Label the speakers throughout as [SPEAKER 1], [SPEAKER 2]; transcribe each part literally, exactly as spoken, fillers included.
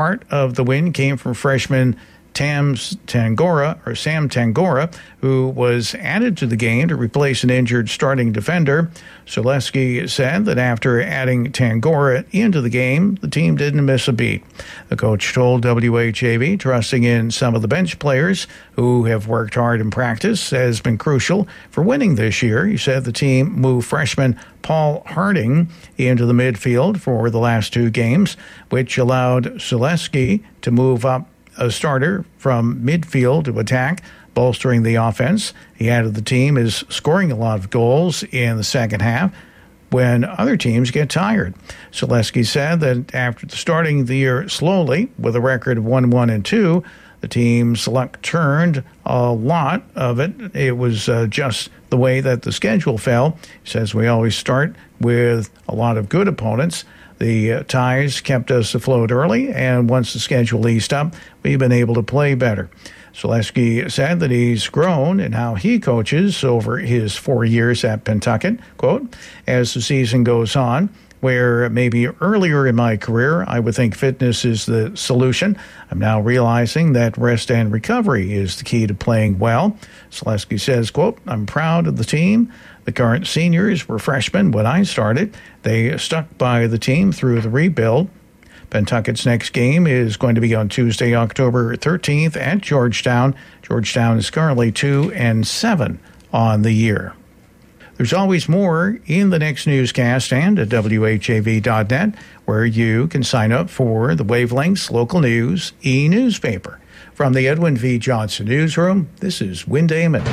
[SPEAKER 1] Part of the win came from freshman Tam Tangora, or Sam Tangora, who was added to the game to replace an injured starting defender. Selesky said that after adding Tangora into the game, the team didn't miss a beat. The coach told W H A V trusting in some of the bench players who have worked hard in practice has been crucial for winning this year. He said the team moved freshman Paul Harding into the midfield for the last two games, which allowed Selesky to move up a starter from midfield to attack, bolstering the offense. He added the team is scoring a lot of goals in the second half when other teams get tired. Selesky said that after starting the year slowly with a record of one one and two, the team's luck turned a lot of it. It was uh, just the way that the schedule fell. He says we always start with a lot of good opponents. The uh, ties kept us afloat early, and once the schedule eased up, we've been able to play better. Selesky said that he's grown in how he coaches over his four years at Pentucket. Quote, as the season goes on, where maybe earlier in my career I would think fitness is the solution, I'm now realizing that rest and recovery is the key to playing well. Selesky says, quote, I'm proud of the team. The current seniors were freshmen when I started. They stuck by the team through the rebuild. Pentucket's next game is going to be on Tuesday, October thirteenth at Georgetown. Georgetown is currently two and seven on the year. There's always more in the next newscast and at W H A V dot net, where you can sign up for the Wavelengths Local News e-newspaper. From the Edwin V. Johnson Newsroom, this is Win Damon.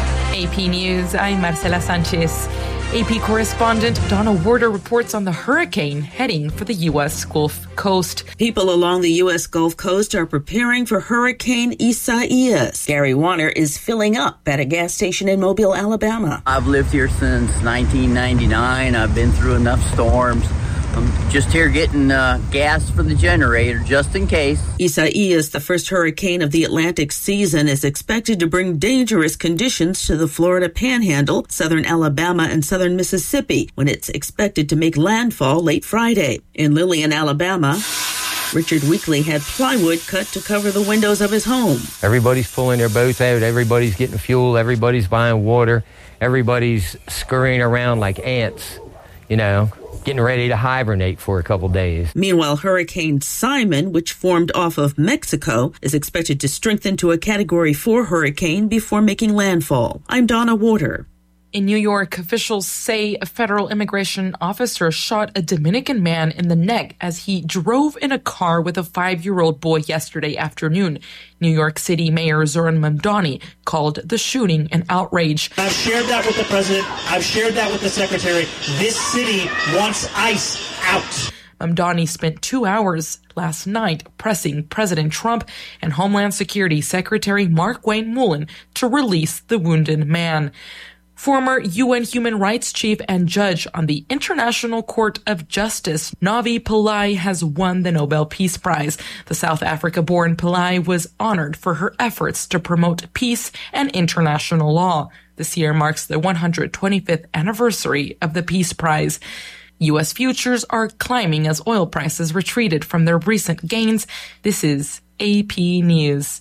[SPEAKER 2] A P News, I'm Marcela Sanchez. A P correspondent Donna Warder reports on the hurricane heading for the U S Gulf Coast.
[SPEAKER 3] People along the U S Gulf Coast are preparing for Hurricane Isaias. Gary Warner is filling up at a gas station in Mobile, Alabama.
[SPEAKER 4] I've lived here since nineteen ninety-nine. I've been through enough storms. I'm just here getting uh, gas for the generator, just in case.
[SPEAKER 3] Isaias, the first hurricane of the Atlantic season, is expected to bring dangerous conditions to the Florida Panhandle, southern Alabama, and southern Mississippi, when it's expected to make landfall late Friday. In Lillian, Alabama, Richard Weekly had plywood cut to cover the windows of his home.
[SPEAKER 5] Everybody's pulling their boats out. Everybody's getting fuel. Everybody's buying water. Everybody's scurrying around like ants, you know, getting ready to hibernate for a couple days.
[SPEAKER 3] Meanwhile, Hurricane Simon, which formed off of Mexico, is expected to strengthen to a Category four hurricane before making landfall. I'm Donna Warder.
[SPEAKER 2] In New York, officials say a federal immigration officer shot a Dominican man in the neck as he drove in a car with a five-year-old boy yesterday afternoon. New York City Mayor Zoran Mamdani called the shooting an outrage.
[SPEAKER 6] I've shared that with the president. I've shared that with the secretary. This city wants ICE out.
[SPEAKER 2] Mamdani spent two hours last night pressing President Trump and Homeland Security Secretary Mark-Wayne Mullen to release the wounded man. Former U N human rights chief and judge on the International Court of Justice, Navi Pillay, has won the Nobel Peace Prize. The South Africa-born Pillay was honored for her efforts to promote peace and international law. This year marks the one hundred twenty-fifth anniversary of the Peace Prize. U S futures are climbing as oil prices retreated from their recent gains. This is A P News.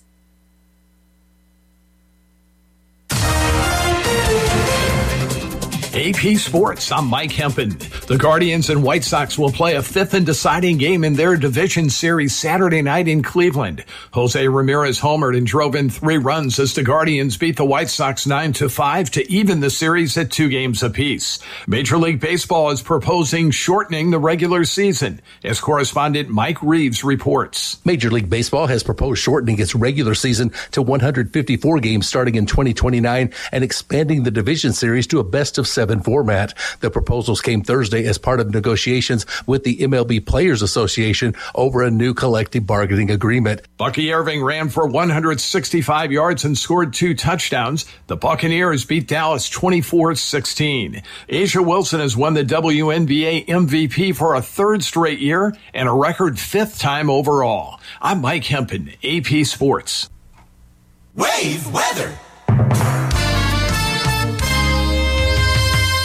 [SPEAKER 7] A P Sports, I'm Mike Hempen. The Guardians and White Sox will play a fifth and deciding game in their division series Saturday night in Cleveland. Jose Ramirez homered and drove in three runs as the Guardians beat the White Sox nine to five to even the series at two games apiece. Major League Baseball is proposing shortening the regular season, as correspondent Mike Reeves reports.
[SPEAKER 8] Major League Baseball has proposed shortening its regular season to one hundred fifty-four games starting in twenty twenty-nine and expanding the division series to a best of seven format. The proposals came Thursday as part of negotiations with the M L B Players Association over a new collective bargaining agreement.
[SPEAKER 7] Bucky Irving ran for one hundred sixty-five yards and scored two touchdowns. The Buccaneers beat Dallas twenty-four sixteen. Asia Wilson has won the W N B A M V P for a third straight year and a record fifth time overall. I'm Mike Hempen, A P Sports.
[SPEAKER 9] Wave weather.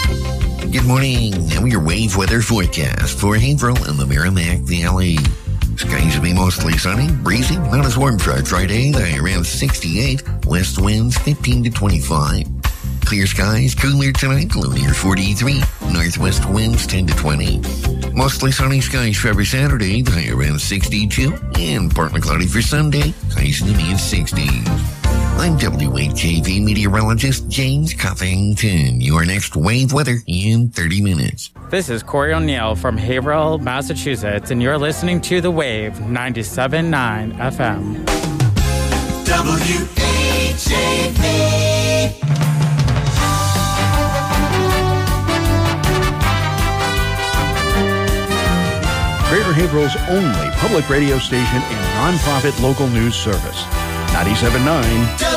[SPEAKER 9] Good morning. Now your wave weather forecast for Haverhill and the Merrimack Valley.
[SPEAKER 10] Skies will be mostly sunny, breezy, not as warm for a Friday, around sixty-eight. West winds fifteen to twenty-five. Clear skies, cooler tonight, low near forty-three. Northwest winds ten to twenty. Mostly sunny skies for every Saturday, high around sixty-two. And partly cloudy for Sunday, highs in the mid-sixties. I'm W H K V meteorologist James Cuffington. Your next wave weather in thirty minutes.
[SPEAKER 11] This is Corey O'Neill from Haverhill, Massachusetts, and you're listening to The Wave ninety-seven point nine F M.
[SPEAKER 9] W H A V.
[SPEAKER 12] Greater Haverhill's only public radio station and nonprofit local news service. ninety-seven point nine